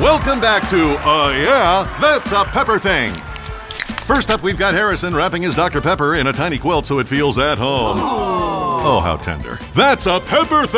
Welcome back to Yeah, That's a Pepper Thing. First up, we've got Harrison wrapping his Dr. Pepper in a tiny quilt so it feels at home. Oh, how tender. That's a Pepper Thing.